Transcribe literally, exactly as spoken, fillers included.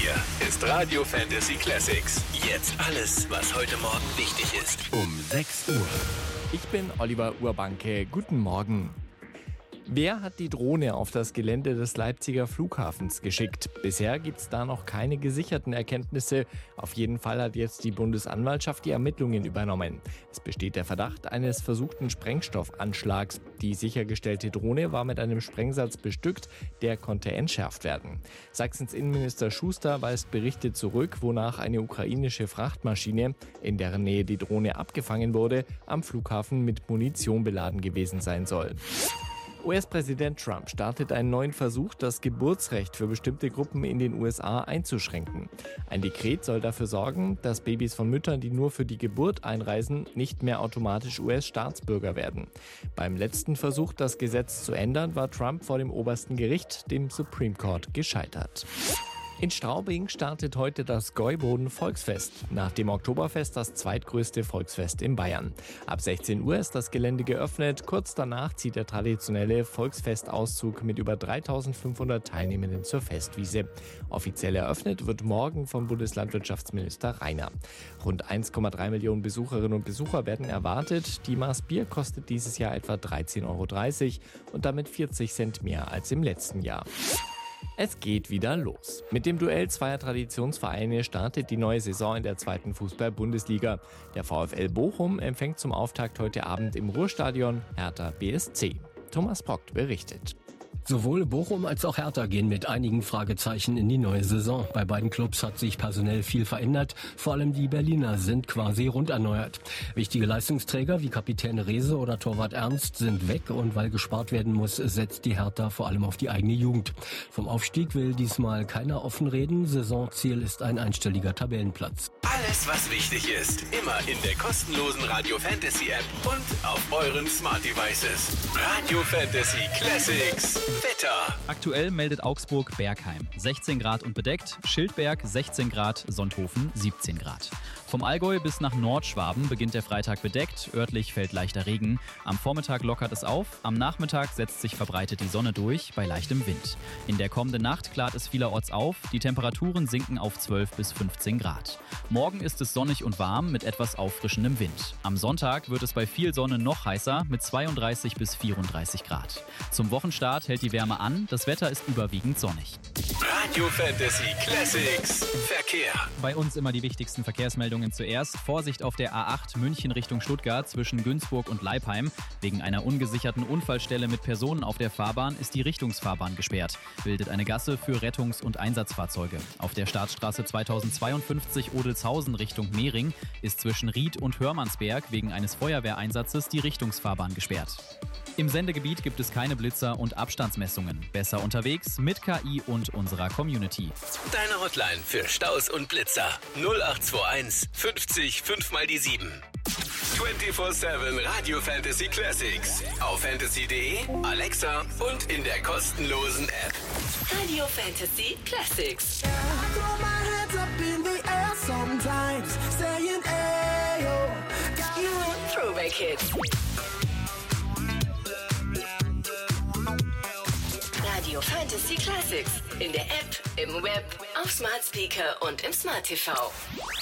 Hier ist Radio Fantasy Classics. Jetzt alles, was heute Morgen wichtig ist. Um sechs Uhr. Ich bin Oliver Urbanke. Guten Morgen. Wer hat die Drohne auf das Gelände des Leipziger Flughafens geschickt? Bisher gibt es da noch keine gesicherten Erkenntnisse. Auf jeden Fall hat jetzt die Bundesanwaltschaft die Ermittlungen übernommen. Es besteht der Verdacht eines versuchten Sprengstoffanschlags. Die sichergestellte Drohne war mit einem Sprengsatz bestückt, der konnte entschärft werden. Sachsens Innenminister Schuster weist Berichte zurück, wonach eine ukrainische Frachtmaschine, in deren Nähe die Drohne abgefangen wurde, am Flughafen mit Munition beladen gewesen sein soll. U S-Präsident Trump startet einen neuen Versuch, das Geburtsrecht für bestimmte Gruppen in den U S A einzuschränken. Ein Dekret soll dafür sorgen, dass Babys von Müttern, die nur für die Geburt einreisen, nicht mehr automatisch U S-Staatsbürger werden. Beim letzten Versuch, das Gesetz zu ändern, war Trump vor dem obersten Gericht, dem Supreme Court, gescheitert. In Straubing startet heute das Gäuboden Volksfest, nach dem Oktoberfest das zweitgrößte Volksfest in Bayern. Ab sechzehn Uhr ist das Gelände geöffnet, kurz danach zieht der traditionelle Volksfestauszug mit über dreitausendfünfhundert Teilnehmenden zur Festwiese. Offiziell eröffnet wird morgen vom Bundeslandwirtschaftsminister Rainer. Rund eins Komma drei Millionen Besucherinnen und Besucher werden erwartet. Die Maß Bier kostet dieses Jahr etwa dreizehn Euro dreißig und damit vierzig Cent mehr als im letzten Jahr. Es geht wieder los. Mit dem Duell zweier Traditionsvereine startet die neue Saison in der zweiten Fußball-Bundesliga. Der VfL Bochum empfängt zum Auftakt heute Abend im Ruhrstadion Hertha B S C. Thomas Prockt berichtet. Sowohl Bochum als auch Hertha gehen mit einigen Fragezeichen in die neue Saison. Bei beiden Clubs hat sich personell viel verändert. Vor allem die Berliner sind quasi rund erneuert. Wichtige Leistungsträger wie Kapitän Rehse oder Torwart Ernst sind weg und weil gespart werden muss, setzt die Hertha vor allem auf die eigene Jugend. Vom Aufstieg will diesmal keiner offen reden. Saisonziel ist ein einstelliger Tabellenplatz. Alles, was wichtig ist, immer in der kostenlosen Radio Fantasy App und auf euren Smart Devices. Radio Fantasy Classics. Wetter. Aktuell meldet Augsburg Bergheim sechzehn Grad und bedeckt, Schildberg sechzehn Grad, Sonthofen siebzehn Grad. Vom Allgäu bis nach Nordschwaben beginnt der Freitag bedeckt, örtlich fällt leichter Regen. Am Vormittag lockert es auf, am Nachmittag setzt sich verbreitet die Sonne durch bei leichtem Wind. In der kommenden Nacht klart es vielerorts auf, die Temperaturen sinken auf zwölf bis fünfzehn Grad. Morgen ist es sonnig und warm mit etwas auffrischendem Wind. Am Sonntag wird es bei viel Sonne noch heißer mit zweiunddreißig bis vierunddreißig Grad. Zum Wochenstart hält die Wärme an, das Wetter ist überwiegend sonnig. Radio Fantasy Classics Verkehr. Bei uns immer die wichtigsten Verkehrsmeldungen zuerst. Vorsicht auf der A acht München Richtung Stuttgart zwischen Günzburg und Leipheim. Wegen einer ungesicherten Unfallstelle mit Personen auf der Fahrbahn ist die Richtungsfahrbahn gesperrt. Bildet eine Gasse für Rettungs- und Einsatzfahrzeuge. Auf der Staatsstraße zweitausendzweiundfünfzig Odelshausen Richtung Mehring ist zwischen Ried und Hörmannsberg wegen eines Feuerwehreinsatzes die Richtungsfahrbahn gesperrt. Im Sendegebiet gibt es keine Blitzer und Abstandsmessungen. Besser unterwegs mit K I und unserer Community. Deine Hotline für Staus und Blitzer null acht zwei eins fünfzig fünf mal die sieben. vierundzwanzig sieben Radio Fantasy Classics auf fantasy punkt de, Alexa und in der kostenlosen App. Radio Fantasy Classics. Throwback Hits. Radio Fantasy Classics in der App, im Web, auf Smart Speaker und im Smart T V.